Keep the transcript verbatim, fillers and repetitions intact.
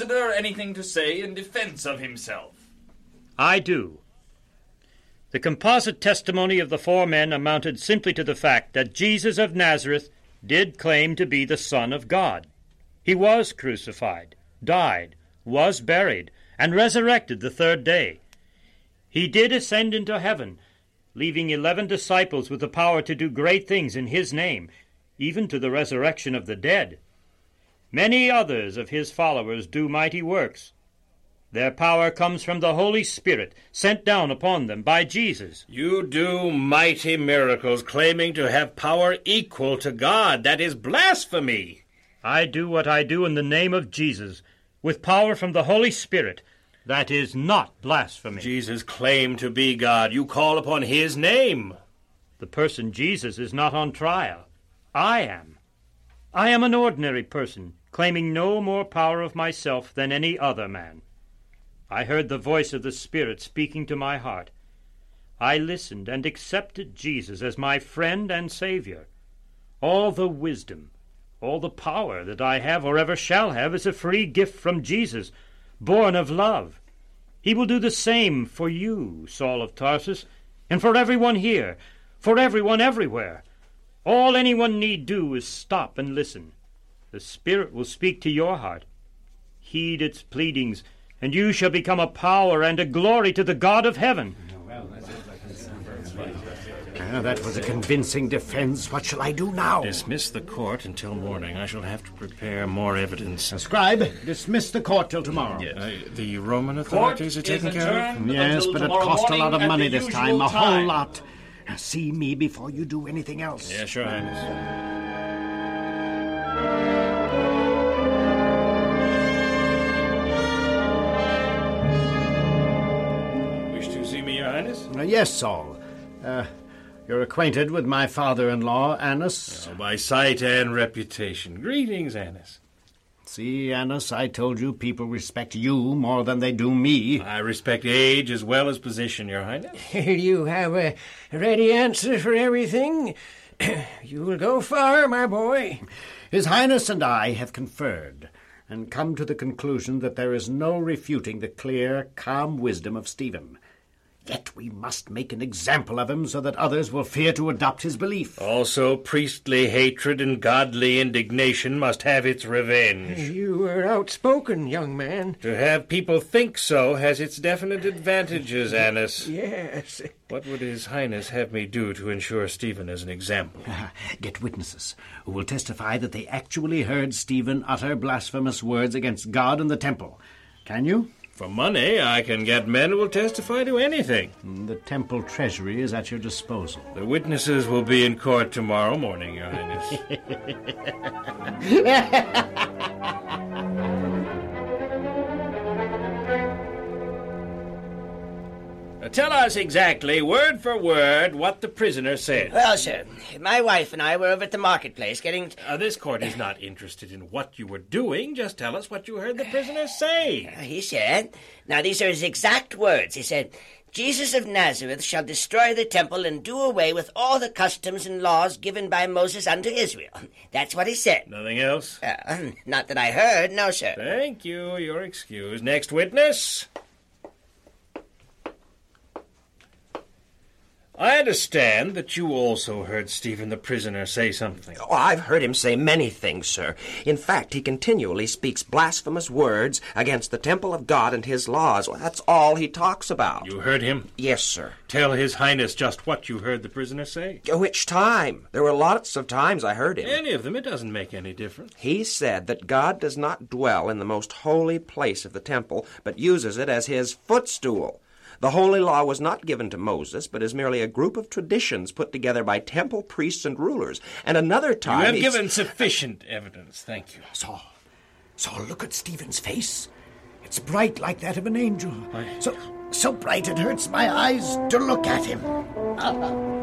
ambassador anything to say in defense of himself? I do. The composite testimony of the four men amounted simply to the fact that Jesus of Nazareth did claim to be the Son of God. He was crucified, died, was buried, and resurrected the third day. He did ascend into heaven, leaving eleven disciples with the power to do great things in his name, even to the resurrection of the dead. Many others of his followers do mighty works. Their power comes from the Holy Spirit sent down upon them by Jesus. You do mighty miracles, claiming to have power equal to God. That is blasphemy. I do what I do in the name of Jesus, with power from the Holy Spirit. That is not blasphemy. Jesus claimed to be God. You call upon his name. The person Jesus is not on trial. I am. I am an ordinary person, claiming no more power of myself than any other man. I heard the voice of the Spirit speaking to my heart. I listened and accepted Jesus as my friend and Savior. All the wisdom, all the power that I have or ever shall have is a free gift from Jesus, born of love. He will do the same for you, Saul of Tarsus, and for everyone here, for everyone everywhere. All anyone need do is stop and listen. The Spirit will speak to your heart. Heed its pleadings, and you shall become a power and a glory to the God of heaven. Uh, that was a convincing defense. What shall I do now? Dismiss the court until morning. I shall have to prepare more evidence. Uh, scribe, dismiss the court till tomorrow. Yes. Uh, the Roman authorities court are taken care of? Yes, but it cost a lot of money this time, a whole lot. Now, see me before you do anything else. Yes, Your Highness. Uh, yes, Saul. Uh, you're acquainted with my father-in-law, Annas? Oh, by sight and reputation. Greetings, Annas. See, Annas, I told you people respect you more than they do me. I respect age as well as position, Your Highness. You have a ready answer for everything. You will go far, my boy. His Highness and I have conferred and come to the conclusion that there is no refuting the clear, calm wisdom of Stephen. Yet we must make an example of him so that others will fear to adopt his belief. Also, priestly hatred and godly indignation must have its revenge. You are outspoken, young man. To have people think so has its definite advantages, Annas. Yes. What would His Highness have me do to ensure Stephen as an example? Uh, get witnesses who will testify that they actually heard Stephen utter blasphemous words against God and the temple. Can you? For money, I can get men who will testify to anything. The temple treasury is at your disposal. The witnesses will be in court tomorrow morning, Your Highness. Tell us exactly, word for word, what the prisoner said. Well, sir, my wife and I were over at the marketplace getting... Uh, this court is not interested in what you were doing. Just tell us what you heard the prisoner say. Uh, he said... Now, these are his exact words. He said, Jesus of Nazareth shall destroy the temple and do away with all the customs and laws given by Moses unto Israel. That's what he said. Nothing else? Uh, not that I heard, no, sir. Thank you. You're excused. Next witness. I understand that you also heard Stephen the prisoner say something. Oh, I've heard him say many things, sir. In fact, he continually speaks blasphemous words against the temple of God and his laws. Well, that's all he talks about. You heard him? Yes, sir. Tell His Highness just what you heard the prisoner say. Which time? There were lots of times I heard him. Any of them. It doesn't make any difference. He said that God does not dwell in the most holy place of the temple, but uses it as his footstool. The holy law was not given to Moses, but is merely a group of traditions put together by temple priests and rulers. And another time... You have he's... given sufficient evidence, thank you. Saul, Saul, look at Stephen's face. It's bright like that of an angel. I... So, so bright it hurts my eyes to look at him.